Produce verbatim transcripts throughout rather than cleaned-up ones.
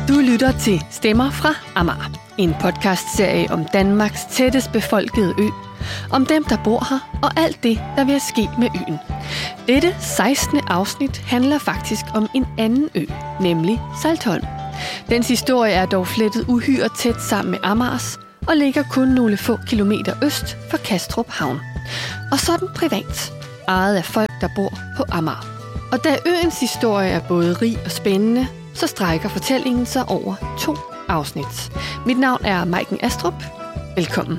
Du lytter til Stemmer fra Amager, en podcastserie om Danmarks tættest befolkede ø, om dem, der bor her, og alt det, der vil ske med øen. Dette sekstende afsnit handler faktisk om en anden ø, nemlig Saltholm. Dens historie er dog flettet uhyre tæt sammen med Amagers, og ligger kun nogle få kilometer øst for Kastrup Havn. Og sådan privat, ejet af folk, der bor på Amager. Og da øens historie er både rig og spændende, så strækker fortællingen sig over to afsnit. Mit navn er Maiken Astrup. Velkommen.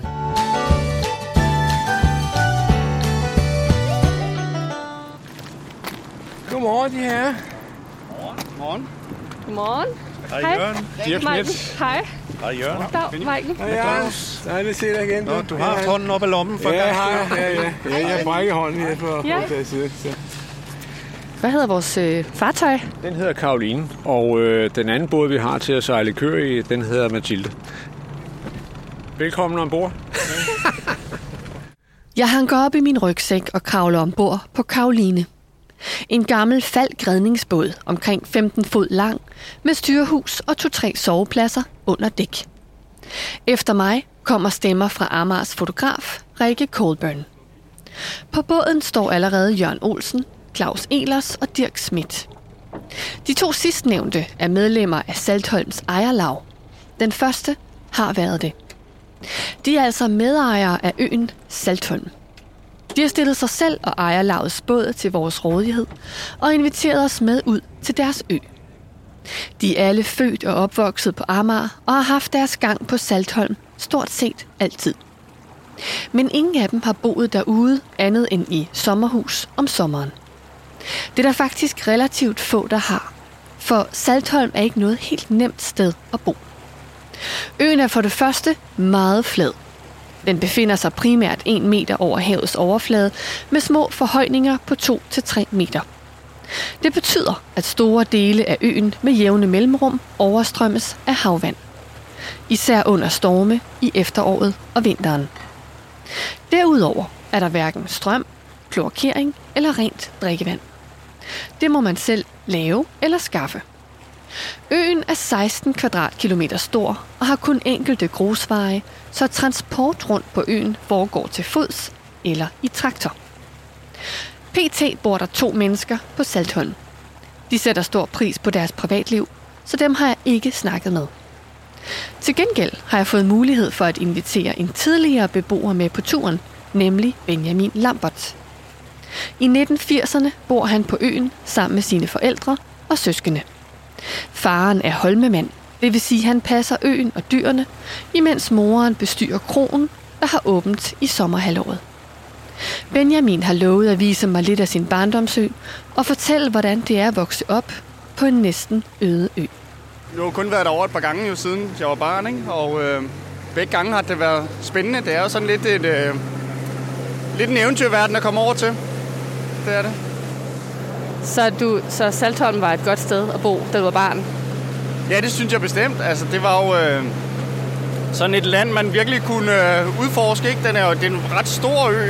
Godmorgen, de her. Godmorgen. Godmorgen. Hej, Hej. Jørgen. Dirk Schmidt. Hej. Hej, Jørgen. Dag, Maiken. Hej, Claus. Dejligt at se dig igen. Nå, du har haft hånden op ad lommen for Ja, gang. ja, ja, ja. ja jeg brækker hånden her for Ja. at tage siden. Så. Hvad hedder vores øh, fartøj? Den hedder Caroline, og øh, den anden båd, vi har til at sejle køer i, den hedder Mathilde. Velkommen ombord. Jeg hanker op i min rygsæk og kravler ombord på Caroline. En gammel falk-redningsbåd omkring femten fod lang, med styrhus og to-tre sovepladser under dæk. Efter mig kommer stemmer fra Amagers fotograf, Rikke Colburn. På båden står allerede Jørgen Olsen, Claus Ehlers og Dirk Schmidt. De to sidstnævnte er medlemmer af Saltholms ejerlav. Den første har været det. De er altså medejere af øen Saltholm. De har stillet sig selv og ejerlavets båd til vores rådighed og inviteret os med ud til deres ø. De er alle født og opvokset på Amager og har haft deres gang på Saltholm stort set altid. Men ingen af dem har boet derude andet end i sommerhus om sommeren. Det er der faktisk relativt få, der har, for Saltholm er ikke noget helt nemt sted at bo. Øen er for det første meget flad. Den befinder sig primært en meter over havets overflade med små forhøjninger på to til tre meter. Det betyder, at store dele af øen med jævne mellemrum overstrømmes af havvand. Især under storme i efteråret og vinteren. Derudover er der hverken strøm, kloakering eller rent drikkevand. Det må man selv lave eller skaffe. Øen er seksten kvadratkilometer stor og har kun enkelte grusveje, så transport rundt på øen foregår til fods eller i traktor. P T bor der to mennesker på Saltholm. De sætter stor pris på deres privatliv, så dem har jeg ikke snakket med. Til gengæld har jeg fået mulighed for at invitere en tidligere beboer med på turen, nemlig Benjamin Lambert. I nitten firserne bor han på øen sammen med sine forældre og søskende. Faren er holmemand, det vil sige, at han passer øen og dyrene, imens moren bestyrer kroen, der har åbent i sommerhalvåret. Benjamin har lovet at vise mig lidt af sin barndomsø og fortælle, hvordan det er at vokse op på en næsten øde ø. Jeg har kun været derovre et par gange jo, siden jeg var barn, ikke? Og øh, begge gange har det været spændende. Det er jo sådan lidt, et, øh, lidt en eventyrverden at komme over til. Det er det. Så, du, så Saltholm var et godt sted at bo, da du var barn? Ja, det synes jeg bestemt. Altså, det var jo øh, sådan et land, man virkelig kunne øh, udforske. Ikke? Den er jo det er en ret stor ø,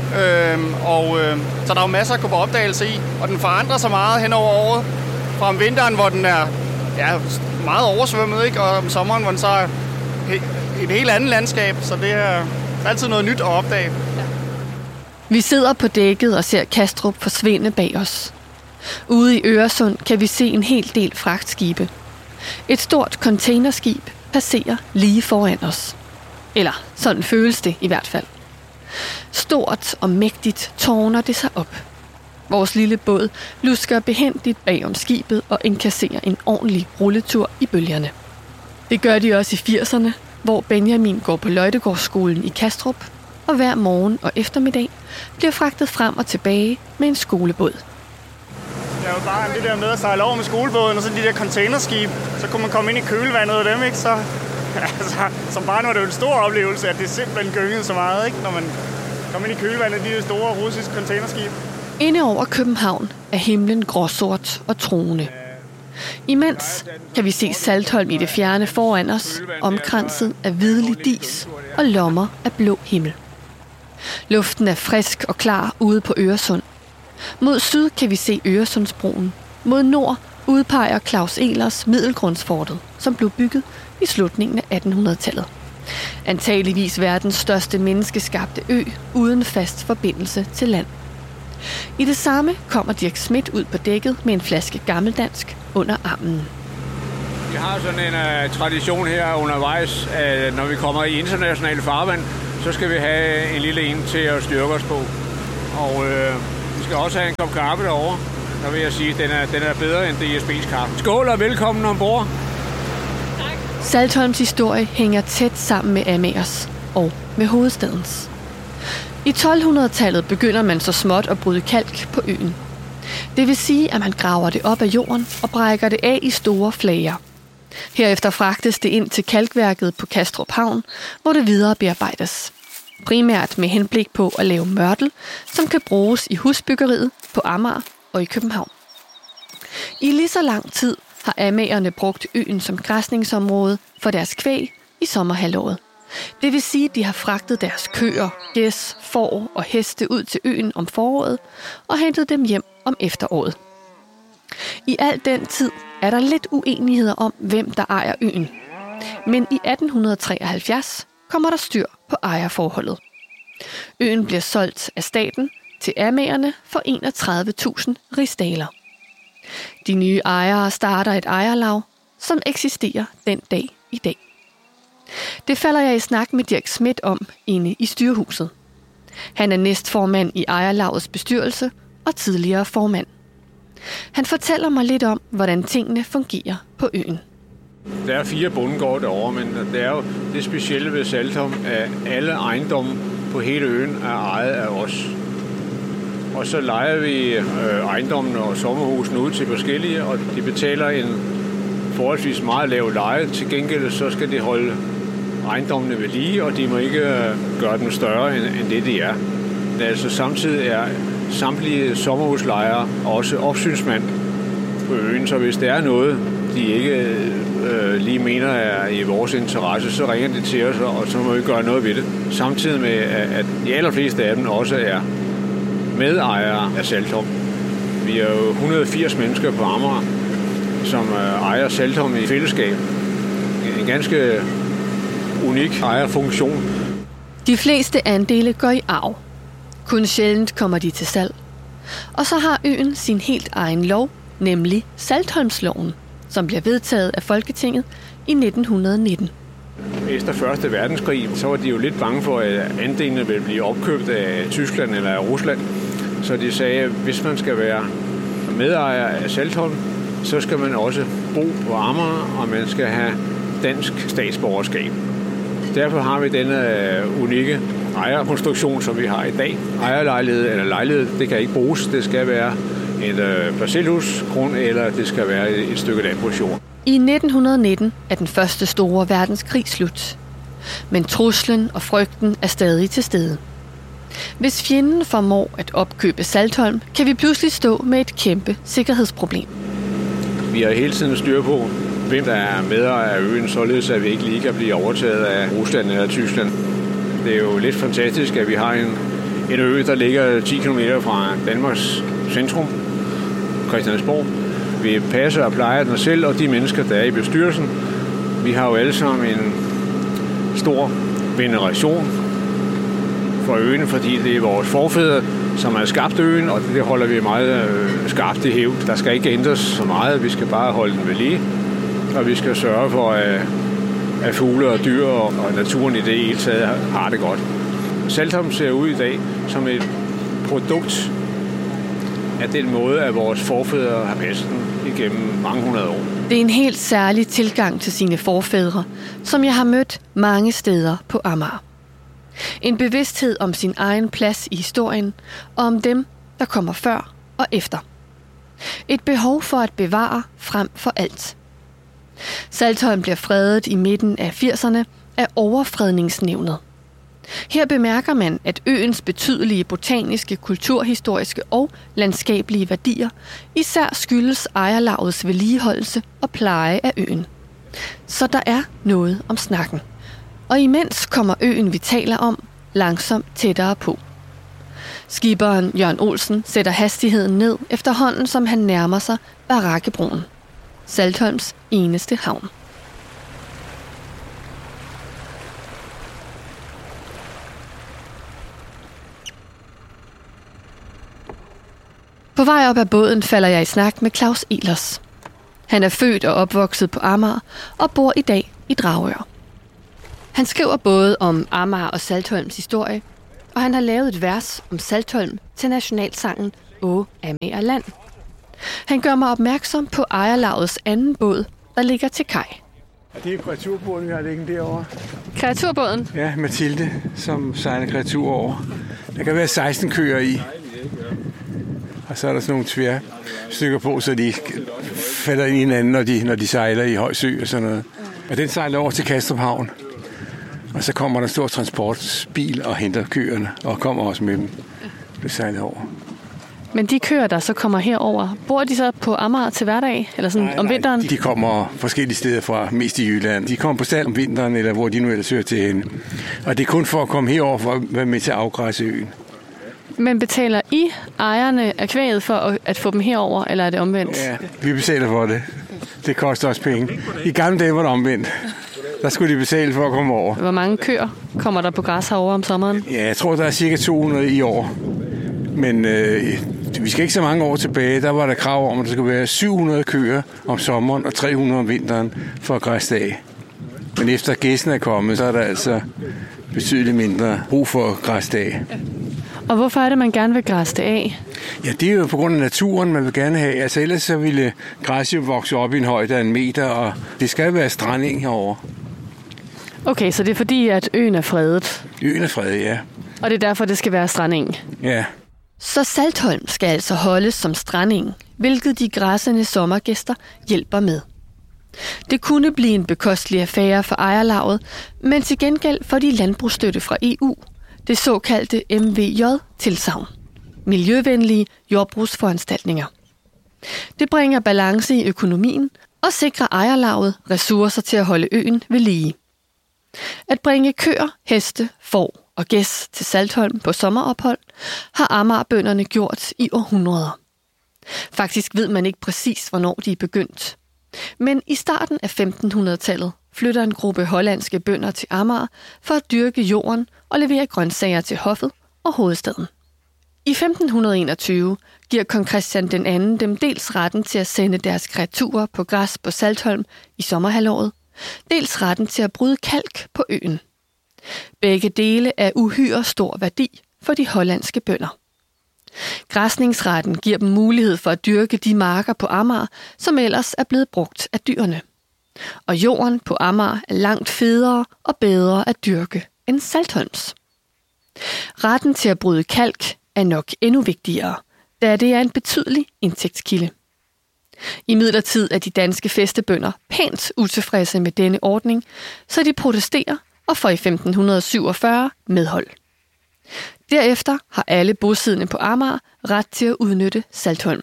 øh, og øh, så der er jo masser at kunne få opdagelse i. Og den forandrer sig meget hen over året. Fra om vinteren, hvor den er ja, meget oversvømmet, ikke? Og om sommeren, hvor den så er et helt andet landskab. Så det er altid noget nyt at opdage. Ja. Vi sidder på dækket og ser Kastrup forsvinde bag os. Ude i Øresund kan vi se en hel del fragtskibe. Et stort containerskib passerer lige foran os. Eller sådan føles det i hvert fald. Stort og mægtigt tårner det sig op. Vores lille båd lusker behændigt bag om skibet og inkasserer en ordentlig rulletur i bølgerne. Det gør de også i firserne, hvor Benjamin går på Løjtegårdsskolen i Kastrup, og hver morgen og eftermiddag bliver fragtet frem og tilbage med en skolebåd. Det er jo bare det der med at sejle over med skolebåden og så de der containerskib, så kunne man komme ind i kølvandet af dem, ikke? Så altså, som barn var det jo en stor oplevelse, at det simpelthen gyngede så meget, ikke? Når man kom ind i kølvandet af de der store russiske containerskib. Inde over København er himlen gråsort og truende. Imens kan vi se Saltholm i det fjerne foran os, omkranset af hvidlig dis og lommer af blå himmel. Luften er frisk og klar ude på Øresund. Mod syd kan vi se Øresundsbroen. Mod nord udpeger Claus Ehlers Middelgrundsfortet, som blev bygget i slutningen af attenhundredetallet. Antageligvis verdens største menneskeskabte ø uden fast forbindelse til land. I det samme kommer Dirch Schmidt ud på dækket med en flaske gammeldansk under armen. Vi har sådan en uh, tradition her undervejs, at når vi kommer i internationale farvand, så skal vi have en lille en til at styrke os på. Og uh, vi skal også have en kop kaffe derovre. Der vil jeg sige, at den er, den er bedre end D S B's kaffe. Skål og velkommen ombord. Saltholms historie hænger tæt sammen med Amagers og med hovedstadens. I tolvhundredetallet begynder man så småt at bryde kalk på øen. Det vil sige, at man graver det op af jorden og brækker det af i store flager. Herefter fragtes det ind til kalkværket på Kastrup Havn, hvor det videre bearbejdes. Primært med henblik på at lave mørtel, som kan bruges i husbyggeriet på Amager og i København. I lige så lang tid har amagerne brugt øen som græsningsområde for deres kvæg i sommerhalvåret. Det vil sige, at de har fragtet deres køer, gæs, får og heste ud til øen om foråret og hentet dem hjem om efteråret. I al den tid er der lidt uenigheder om, hvem der ejer øen. Men i atten treoghalvfjerds kommer der styr på ejerforholdet. Øen bliver solgt af staten til amagerne for enogtredive tusind rigsdaler. De nye ejere starter et ejerlav, som eksisterer den dag i dag. Det falder jeg i snak med Dirch Schmidt om inde i styrehuset. Han er næstformand i ejerlavets bestyrelse og tidligere formand. Han fortæller mig lidt om, hvordan tingene fungerer på øen. Der er fire bondegårde derovre, men det er jo det specielle ved Saltholm, at alle ejendomme på hele øen er ejet af os. Og så lejer vi øh, ejendommene og sommerhusene ud til forskellige, og de betaler en forholdsvis meget lav leje. Til gengæld så skal de holde ejendommene ved lige, og de må ikke øh, gøre dem større end, end det, de er. Men altså samtidig er samtlige sommerhuslejere også opsynsmand på øen, så hvis der er noget, de ikke øh, lige mener er i vores interesse, så ringer de til os, og så må vi gøre noget ved det. Samtidig med, at de allerfleste af dem også er medejere af Saltholm. Vi er jo et hundrede og firs mennesker på Amager, som ejer Saltholm i fællesskab. En ganske unik ejerfunktion. De fleste andele går i arv. Kun sjældent kommer de til salg. Og så har øen sin helt egen lov, nemlig Saltholmsloven, som bliver vedtaget af Folketinget i nitten nitten. Efter første verdenskrig, så var de jo lidt bange for, at andelene ville blive opkøbt af Tyskland eller af Rusland. Så de sagde, at hvis man skal være medejer af Saltholm, så skal man også bo på Amager, og man skal have dansk statsborgerskab. Derfor har vi denne unikke ejerkonstruktion, som vi har i dag. Ejerlejlighed eller lejlighed, det kan ikke bruges. Det skal være et parcelhusgrund, eller det skal være et stykke landbrugsjord. I nitten nitten er den første store verdenskrig slut. Men truslen og frygten er stadig til stede. Hvis fjenden formår at opkøbe Saltholm, kan vi pludselig stå med et kæmpe sikkerhedsproblem. Vi har hele tiden styr på, hvem der er medejer af øen, således at vi ikke lige kan blive overtaget af Rusland eller Tyskland. Det er jo lidt fantastisk, at vi har en, en ø, der ligger ti kilometer fra Danmarks centrum, Christiansborg. Vi passer og plejer den selv, og de mennesker, der er i bestyrelsen. Vi har jo alle sammen en stor veneration for øen, fordi det er vores forfædre, som har skabt øen, og det holder vi meget øh, skarpt i hævd. Der skal ikke ændres så meget, vi skal bare holde den ved lige, og vi skal sørge for, at, at fugle og dyr og, og naturen i det hele taget har det godt. Saltholm ser ud i dag som et produkt af den måde, at vores forfædre har passet den igennem mange hundrede år. Det er en helt særlig tilgang til sine forfædre, som jeg har mødt mange steder på Amager. En bevidsthed om sin egen plads i historien, og om dem, der kommer før og efter. Et behov for at bevare frem for alt. Saltholm bliver fredet i midten af firserne af Overfredningsnævnet. Her bemærker man, at øens betydelige botaniske, kulturhistoriske og landskabelige værdier især skyldes ejerlavets vedligeholdelse og pleje af øen. Så der er noget om snakken. Og imens kommer øen, vi taler om, langsomt tættere på. Skiberen Jørgen Olsen sætter hastigheden ned efterhånden, som han nærmer sig Barakkebroen. Saltholms eneste havn. På vej op ad båden falder jeg i snak med Claus Ehlers. Han er født og opvokset på Amager og bor i dag i Dragør. Han skriver både om Amager og Saltholms historie, og han har lavet et vers om Saltholm til nationalsangen Åh Amager Land. Han gør mig opmærksom på ejerlavets anden båd, der ligger til kaj. Det er kreaturbåden, vi har liggende derovre. Kreaturbåden? Ja, Mathilde, som sejler kreatur over. Der kan være seksten køer i. Og så er der sådan nogle tvær stykker på, så de falder ind i hinanden, når de, når de sejler i høj sø og sådan noget. Og den sejler over til Kastrup Havn. Og så kommer der en stor transportbil og henter køerne, og kommer også med dem. Det sejler over. Men de køer, der så kommer herover, bor de så på Amager til hverdag, eller sådan nej, om nej, vinteren? De kommer forskellige steder fra, mest i Jylland. De kommer på stald om vinteren, eller hvor de nu ellers søger til hende. Og det er kun for at komme herover for at være med til at afgræsse øen. Men betaler I ejerne af kvæget for at få dem herover, eller er det omvendt? Ja, vi betaler for det. Det koster også penge. I gamle dage var det omvendt. Der skulle de betale for at komme over. Hvor mange køer kommer der på græs herovre om sommeren? Ja, jeg tror, der er cirka to hundrede i år. Men øh, vi skal ikke så mange år tilbage. Der var der krav om, at der skulle være syv hundrede køer om sommeren og tre hundrede om vinteren for at græsse af. Men efter gæsten er kommet, så er der altså betydeligt mindre brug for at græsse af. Og hvorfor er det, man gerne vil græsse det af? Ja, det er jo på grund af naturen, man vil gerne have. Altså ellers så ville græs jo vokse op i en højde af en meter, og det skal være strandeng herovre. Okay, så det er fordi, at øen er fredet? Øen er fredet, ja. Og det er derfor, det skal være strandeng? Ja. Så Saltholm skal altså holdes som strandeng, hvilket de græssende sommergæster hjælper med. Det kunne blive en bekostelig affære for ejerlavet, men til gengæld får de landbrugsstøtte fra E U, det såkaldte M V J-tilsagn. Miljøvenlige jordbrugsforanstaltninger. Det bringer balance i økonomien og sikrer ejerlavet ressourcer til at holde øen ved lige. At bringe køer, heste, får og gæs til Saltholm på sommerophold har Amagerbønderne gjort i århundreder. Faktisk ved man ikke præcis, hvornår de er begyndt. Men i starten af femtenhundredetallet flytter en gruppe hollandske bønder til Amager for at dyrke jorden og levere grøntsager til hoffet og hovedstaden. I femten enogtyve giver kong Christian den anden dem dels retten til at sende deres kreaturer på græs på Saltholm i sommerhalvåret, dels retten til at bryde kalk på øen. Begge dele er uhyre stor værdi for de hollandske bønder. Græsningsretten giver dem mulighed for at dyrke de marker på Amager, som ellers er blevet brugt af dyrene. Og jorden på Amager er langt federe og bedre at dyrke end Saltholms. Retten til at bryde kalk er nok endnu vigtigere, da det er en betydelig indtægtskilde. Imidlertid er de danske fæstebønder pænt utilfredse med denne ordning, så de protesterer og får i femten syvogfyrre medhold. Derefter har alle bosiddende på Amager ret til at udnytte Saltholm.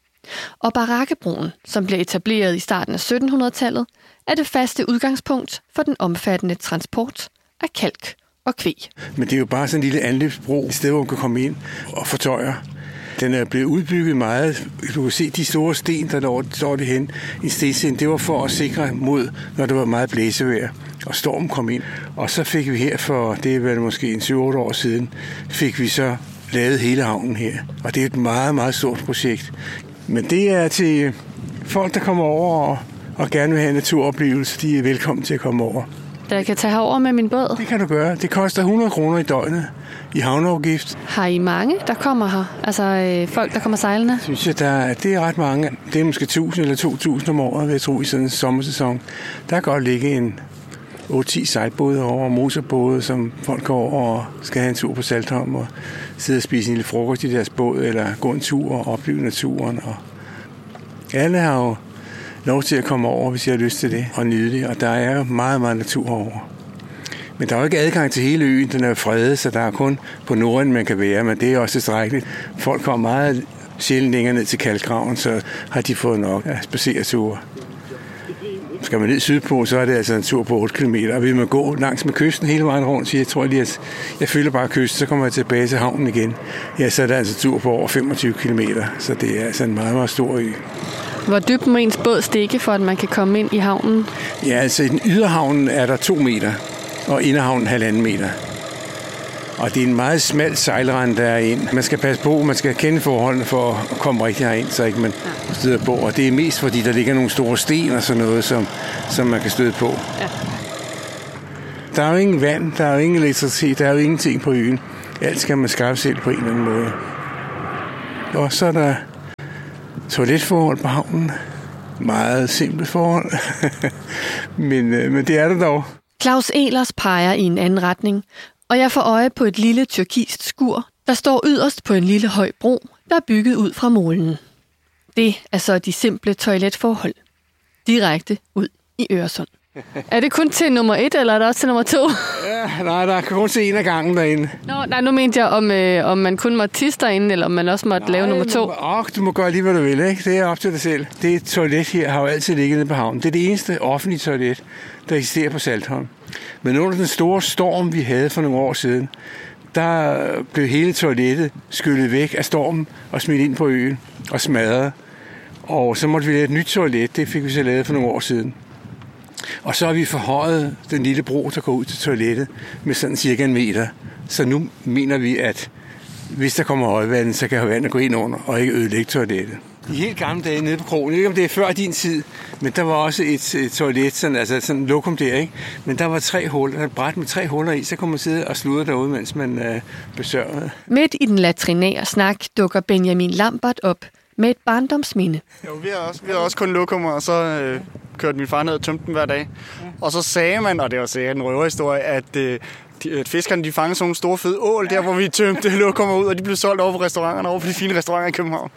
Og Barakkebroen, som blev etableret i starten af syttenhundredetallet, er det faste udgangspunkt for den omfattende transport af kalk og kvæg. Men det er jo bare sådan en lille anløbsbro, et sted, hvor man kan komme ind og fortøjer. Den er blevet udbygget meget. Du kan se de store sten, der står det hen i stensten. Det var for at sikre mod, når der var meget blæsevejr, og stormen kom ind. Og så fik vi her for, det er vel måske en syv otte år siden, fik vi så lavet hele havnen her. Og det er et meget, meget stort projekt. Men det er til folk, der kommer over og, og gerne vil have en naturoplevelse. De er velkommen til at komme over. Der kan tage herover med min båd? Det kan du gøre. Det koster hundrede kroner i døgnet i havneafgift. Har I mange, der kommer her? Altså øh, folk, der kommer sejlende? Synes jeg, der, det er ret mange. Det er måske tusind eller to tusind om året, vil jeg tro, i sådan en sommersæson. Der kan godt ligge en otte ti sejlbåde over, og motorbåde, som folk går over og skal have en tur på Saltholm og sidde og spise en lille frokost i deres båd, eller gå en tur og opleve naturen. Og alle har jo lov til at komme over, hvis jeg har lyst til det, og nyde det. Og der er jo meget, meget natur herovre. Men der er jo ikke adgang til hele øen, den er fredet, så der er kun på Norden, man kan være, men det er også tilstrækkeligt. Folk kommer meget sjældent længere ned til Kalkgraven, så har de fået nok af spacereture. Skal man ned sydpå, så er det altså en tur på otte kilometer, og vil man gå langs med kysten hele vejen rundt, så jeg tror lige, at jeg følger bare kysten, så kommer jeg tilbage til havnen igen. Ja, så er der altså en tur på over femogtyve kilometer, så det er altså en meget, meget stor ø. Hvor dybt må ens båd stikke, for at man kan komme ind i havnen? Ja, altså i den yderhavnen er der to meter, og inderhavnen halvanden meter. Og det er en meget smal sejlrand, der er ind. Man skal passe på, man skal kende forholdene for at komme rigtig herind, så ikke man støder på. Og det er mest fordi, der ligger nogle store sten og sådan noget, som, som man kan støde på. Ja. Der er jo ingen vand, der er jo ingen elektricitet, der er jo ingenting på øen. Alt skal man skaffe selv på en eller anden måde. Og så er der toiletforhold på havnen. Meget simple forhold. men, men det er der dog. Claus Ehlers peger i en anden retning, og jeg får øje på et lille tyrkist skur, der står yderst på en lille høj bro, der er bygget ud fra molen. Det er så de simple toiletforhold. Direkte ud i Øresund. Er det kun til nummer et, eller er det også til nummer to? Ja, nej, der er kun til en af gangen derinde. Nå, nej, nu mente jeg, om, øh, om man kun måtte tisse derinde, eller om man også måtte nej, lave nummer to. Åh, du må gøre lige, hvad du vil, ikke? Det er op til dig selv. Det toilet her har jo altid ligget nede på havnen. Det er det eneste offentlige toilet, der eksisterer på Saltholm. Men under den store storm, vi havde for nogle år siden, der blev hele toilettet skyllet væk af stormen og smidt ind på øen og smadret. Og så måtte vi lave et nyt toilet. Det fik vi så lavet for nogle år siden. Og så har vi forhøjet den lille bro, der går ud til toilettet, med sådan cirka en meter. Så nu mener vi, at hvis der kommer højvand, så kan vandet gå ind under og ikke ødelægge toilettet. I helt gamle dage nede på krogen, jeg ved ikke om det er før din tid, men der var også et, et toilet, sådan, altså sådan lokum der, ikke? Men der var tre huller, der var et bræt med tre huller i, så kunne man sidde og sludre derude, mens man øh, besørgede. Midt i den latrinære snak dukker Benjamin Lambert op med et barndomsminde. Jo, vi har også, vi har også kun lokummer, og så øh, kørte min far ned og tømte dem hver dag. Og så sagde man, og det var sikkert en røverhistorie, at, øh, de, at fiskerne de fangede sådan nogle store fede ål, der hvor vi tømte lokummer ud, og de blev solgt over på restauranterne, over på de fine restauranter i København.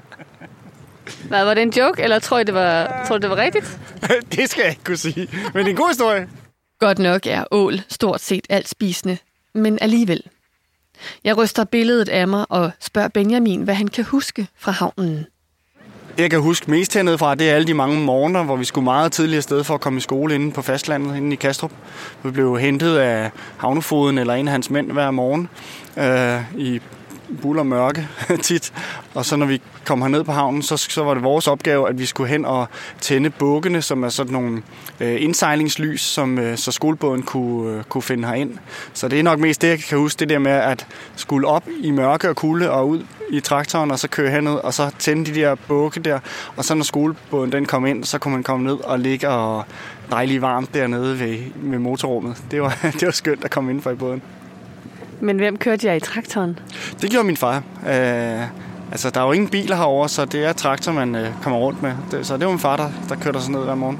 Hvad, var det en joke, eller tror I, det var, tror I, det var rigtigt? Det skal jeg ikke kunne sige, men det er en god historie. Godt nok er ål stort set alt spisende, men alligevel. Jeg ryster billedet af mig og spørger Benjamin, hvad han kan huske fra havnen. Det, jeg kan huske mest hernede fra, det er alle de mange morgener, hvor vi skulle meget tidligere sted for at komme i skole inde på fastlandet, inde i Kastrup. Vi blev hentet af havnefoden eller en af hans mænd hver morgen øh, i buld og mørke tit. Og så når vi kom herned på havnen, så, så var det vores opgave, at vi skulle hen og tænde bukkene, som er sådan nogle øh, indsejlingslys, som øh, så skolebåden kunne, øh, kunne finde herind. Så det er nok mest det, jeg kan huske, det der med at skulle op i mørke og kulde og ud i traktoren, og så køre herned, og så tænde de der bukke der. Og så når skolebåden den kom ind, så kunne man komme ned og ligge og dejligt varmt dernede ved, ved motorrummet. Det var, det var skønt at komme ind for i båden. Men hvem kørte jeg i traktoren? Det gjorde min far. Øh, altså, der er jo ingen biler herovre, så det er traktor, man øh, kommer rundt med. Det, så det var min far, der, der kørte os ned hver morgen.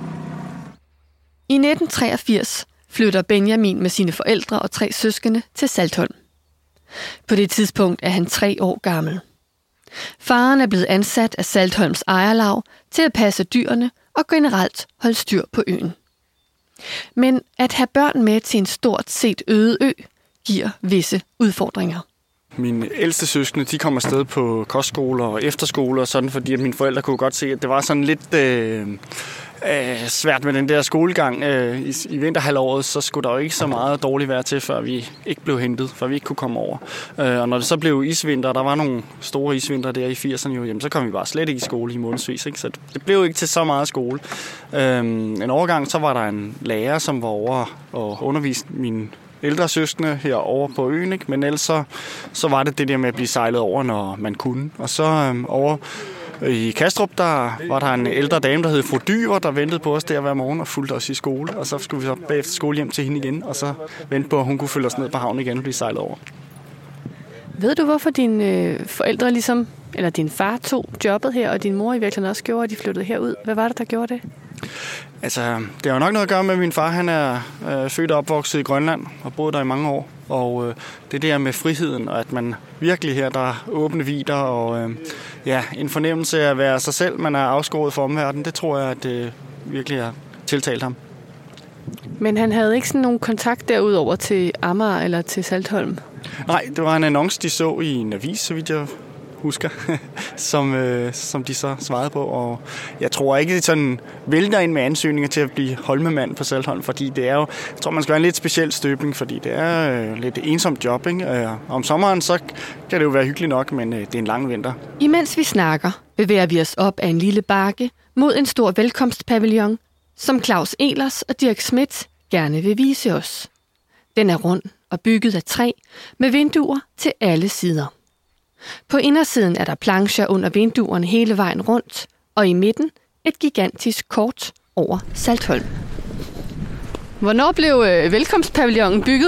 I nitten treogfirs flytter Benjamin med sine forældre og tre søskende til Saltholm. På det tidspunkt er han tre år gammel. Faren er blevet ansat af Saltholms ejerlav til at passe dyrene og generelt holde styr på øen. Men at have børn med til en stort set øde ø giver visse udfordringer. Mine ældste søskende, de kom afsted på kostskoler og efterskoler og sådan, fordi at mine forældre kunne godt se, at det var sådan lidt øh, øh, svært med den der skolegang. Øh, i, I vinterhalvåret, så skulle der jo ikke så meget dårligt vejr til, før vi ikke blev hentet, før vi ikke kunne komme over. Øh, og når det så blev isvinter, der var nogle store isvinter der i firserne, jo, jamen, så kom vi bare slet ikke i skole i månedsvis. Ikke? Så det blev ikke til så meget skole. Øh, en overgang, så var der en lærer, som var over og underviste mine ældre søskende herovre på øen, ikke? Men ellers så, så var det det der med at blive sejlet over, når man kunne. Og så øhm, over i Kastrup, der var der en ældre dame, der hed Fru Dyver, der ventede på os der hver morgen og fulgte os i skole. Og så skulle vi så bagefter skole hjem til hende igen, og så vente på, at hun kunne følge os ned på havnen igen og blive sejlet over. Ved du, hvorfor dine øh, forældre ligesom, eller din far tog jobbet her, og din mor i virkeligheden også gjorde, at de flyttede herud? Hvad var det, der gjorde det? Altså, det har jo nok noget at gøre med, at min far han er øh, født og opvokset i Grønland og boet der i mange år. Og øh, det der med friheden, og at man virkelig her, der er åbne vider, og øh, ja, en fornemmelse af at være sig selv, man er afskåret for omverdenen, det tror jeg, at det virkelig har tiltalt ham. Men han havde ikke sådan nogen kontakt derudover til Amager eller til Saltholm? Nej, det var en annonce, de så i en avis, så vidt jeg husker, som, øh, som de så svarede på. Og jeg tror ikke, det sådan vælter ind med ansøgninger til at blive Holmemand på Saltholm, fordi det er jo, jeg tror, man skal have en lidt speciel støbning, fordi det er øh, lidt ensomt job, ikke? Øh, om sommeren, så kan det jo være hyggeligt nok, men øh, det er en lang vinter. Imens vi snakker, bevæger vi os op ad en lille bakke mod en stor velkomstpavillon, som Claus Ehlers og Dirk Schmidt gerne vil vise os. Den er rund og bygget af træ med vinduer til alle sider. På indersiden er der plancher under vinduerne hele vejen rundt, og i midten et gigantisk kort over Saltholm. Hvornår blev øh, velkomstpavillonen bygget?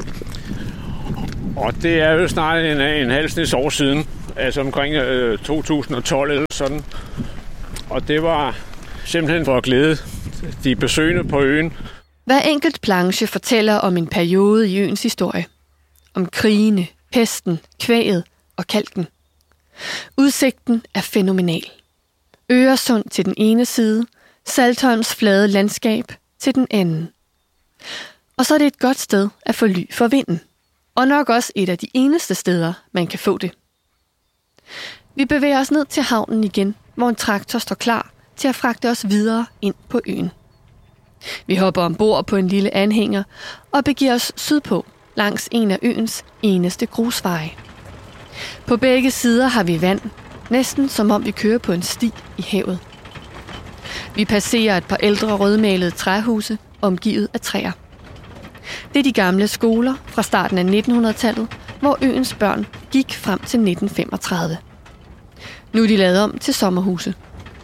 Og det er jo snart en, en halv snes år siden, altså omkring øh, to tusind og tolv eller sådan. Og det var simpelthen for at glæde de besøgende på øen. Hver enkelt planche fortæller om en periode i øens historie. Om krigene, pesten, kvæget og kalken. Udsigten er fænomenal. Øresund til den ene side, Saltholms flade landskab til den anden. Og så er det et godt sted at få ly for vinden. Og nok også et af de eneste steder, man kan få det. Vi bevæger os ned til havnen igen, hvor en traktor står klar til at fragte os videre ind på øen. Vi hopper ombord på en lille anhænger og begiver os sydpå langs en af øens eneste grusveje. På begge sider har vi vand, næsten som om vi kører på en sti i havet. Vi passerer et par ældre rødmalede træhuse omgivet af træer. Det er de gamle skoler fra starten af nittenhundredetallet, hvor øens børn gik frem til nitten femogtredive. Nu er de lavet om til sommerhuse.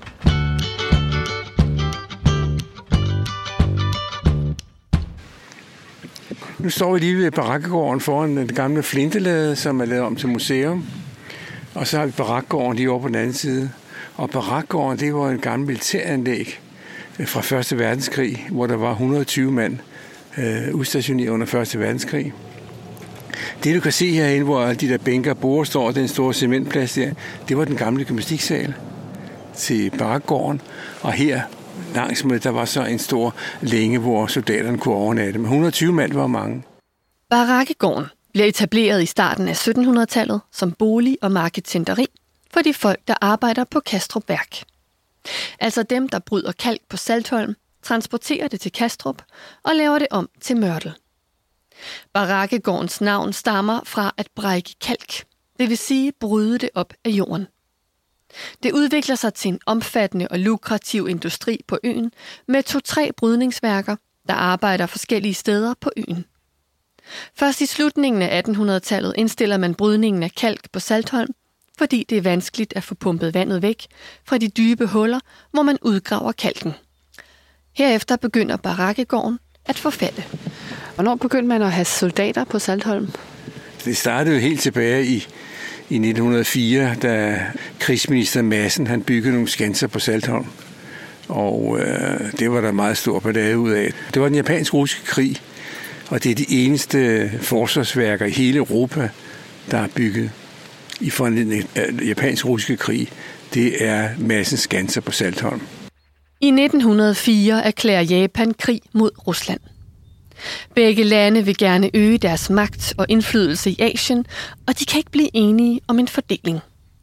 Nu står vi lige ved barakkegården foran den gamle flintelade, som er lavet om til museum. Og så har vi barakkegården lige over på den anden side. Og barakkegården, det var en gammel militæranlæg fra første verdenskrig, hvor der var et hundrede og tyve mand øh, udstationeret under første verdenskrig. Det, du kan se herinde, hvor alle de der bænker og borde står, den store cementplads der, det var den gamle gymnastiksal til barakkegården. Og her langs med, der var så en stor længe, hvor soldaterne kunne overnatte. Men et hundrede og tyve mand var mange. Barakkegården bliver etableret i starten af syttenhundredetallet som bolig- og markedscenteri for de folk, der arbejder på Kastrup Værk. Altså dem, der bryder kalk på Saltholm, transporterer det til Kastrup og laver det om til mørtel. Barakkegårdens navn stammer fra at brække kalk, det vil sige bryde det op af jorden. Det udvikler sig til en omfattende og lukrativ industri på øen med to-tre brydningsværker, der arbejder forskellige steder på øen. Først i slutningen af attenhundredetallet indstiller man brydningen af kalk på Saltholm, fordi det er vanskeligt at få pumpet vandet væk fra de dybe huller, hvor man udgraver kalken. Herefter begynder barakkegården at forfalde. Hvornår begyndte man at have soldater på Saltholm? Det startede jo helt tilbage i, i nitten hundrede og fire, da krigsminister Madsen han byggede nogle skanser på Saltholm. Og øh, det var der meget stor ballade ud af. Det var den japansk-russiske krig, og det er de eneste forsvarsværker i hele Europa, der er bygget i foranledning af den japansk-russiske krig. Det er Madsens skanser på Saltholm. I nitten hundrede og fire erklærer Japan krig mod Rusland. Begge lande vil gerne øge deres magt og indflydelse i Asien, og de kan ikke blive enige om en fordeling.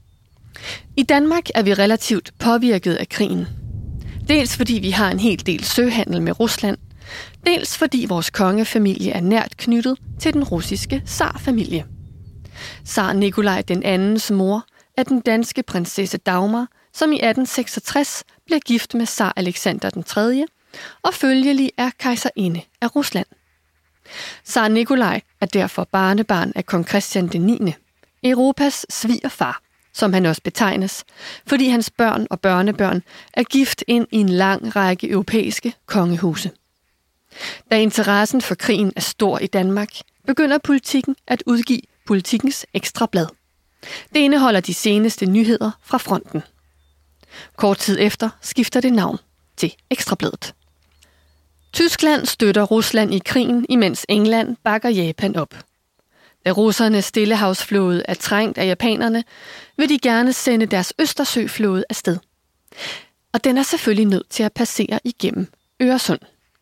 I Danmark er vi relativt påvirket af krigen. Dels fordi vi har en hel del søhandel med Rusland, dels fordi vores kongefamilie er nært knyttet til den russiske zarfamilie. Zar Nikolaj den andens mor er den danske prinsesse Dagmar, som i atten seksogtres blev gift med zar Alexander den tredje, og følgelig er kejserinde af Rusland. Zar Nikolaj er derfor barnebarn af kong Christian den niende, Europas svigerfar, som han også betegnes, fordi hans børn og børnebørn er gift ind i en lang række europæiske kongehuse. Da interessen for krigen er stor i Danmark, begynder Politiken at udgive Politikens Ekstrablad. Det indeholder de seneste nyheder fra fronten. Kort tid efter skifter det navn til Ekstrabladet. Tyskland støtter Rusland i krigen, imens England bakker Japan op. Da russernes stillehavsflåde er trængt af japanerne, vil de gerne sende deres Østersøflåde afsted. Og den er selvfølgelig nødt til at passere igennem Øresund.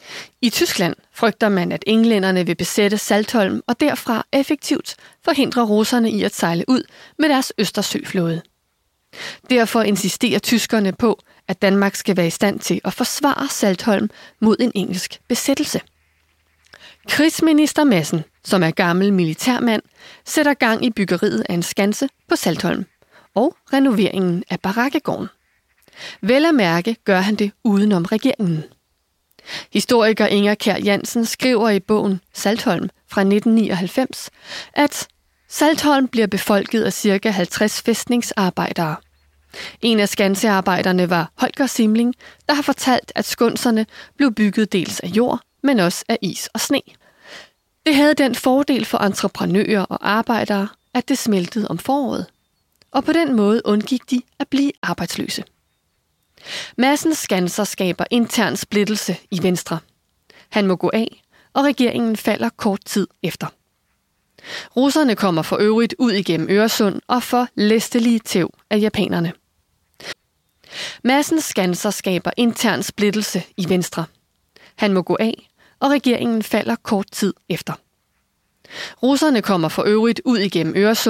I Tyskland frygter man, at englænderne vil besætte Saltholm og derfra effektivt forhindre russerne i at sejle ud med deres Østersøflåde. Derfor insisterer tyskerne på, at Danmark skal være i stand til at forsvare Saltholm mod en engelsk besættelse. Krigsminister Madsen, som er gammel militærmand, sætter gang i byggeriet af en skanse på Saltholm og renoveringen af Barakkegården. Vel at mærke gør han det udenom regeringen. Historiker Inger Kjær Jansen skriver i bogen Saltholm fra nitten nioghalvfems, at Saltholm bliver befolket af ca. halvtreds fæstningsarbejdere. En af skansearbejderne var Holger Simling, der har fortalt, at skunserne blev bygget dels af jord, men også af is og sne. Det havde den fordel for entreprenører og arbejdere, at det smeltede om foråret. Og på den måde undgik de at blive arbejdsløse. Madsens skanser skaber intern splittelse i Venstre. Han må gå af, og regeringen falder kort tid efter. Russerne kommer for øvrigt ud igennem Øresund og får læstelige tæv af japanerne. Madsens skanser skaber intern splittelse i Venstre. Han må gå af, og regeringen falder kort tid efter. Russerne kommer for øvrigt ud igennem Øresund